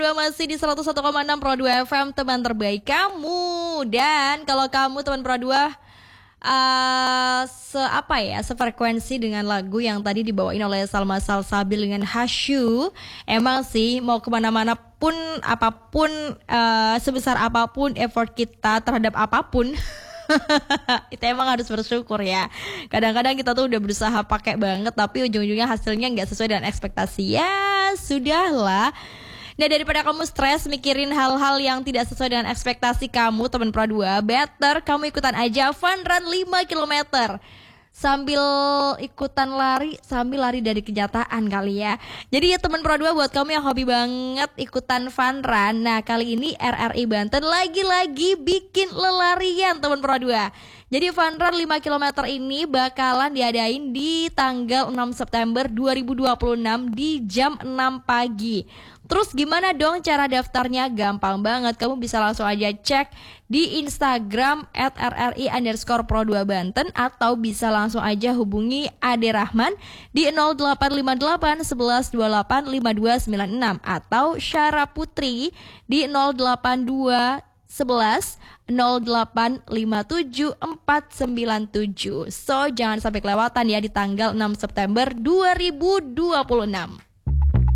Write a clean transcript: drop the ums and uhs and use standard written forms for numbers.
Masih di 101,6 Pro 2 FM, teman terbaik kamu. Dan kalau kamu teman Pro 2 sefrekuensi dengan lagu yang tadi dibawain oleh Salma Salsabil dengan Hasyu. Emang sih mau kemana-mana pun, apapun, sebesar apapun effort kita terhadap apapun, itu emang harus bersyukur ya. Kadang-kadang kita tuh udah berusaha pakai banget, tapi ujung-ujungnya hasilnya nggak sesuai dengan ekspektasi. Ya sudahlah. Nah, daripada kamu stres mikirin hal-hal yang tidak sesuai dengan ekspektasi kamu, teman Pro 2, better kamu ikutan aja fun run 5 km. Sambil ikutan lari, sambil lari dari kenyataan kali ya. Jadi ya teman Pro 2, buat kamu yang hobi banget ikutan fun run, nah kali ini RRI Banten lagi-lagi bikin lelarian teman Pro 2. Jadi fun run 5 km ini bakalan diadain di tanggal 6 September 2026 di jam 6 pagi. Terus gimana dong cara daftarnya? Gampang banget, kamu bisa langsung aja cek di Instagram @rri_pro2banten atau bisa langsung aja hubungi Ade Rahman di 0858 11 28 5296 atau Syara Putri di 082 11 08 57 497. So jangan sampai kelewatan ya di tanggal 6 September 2026.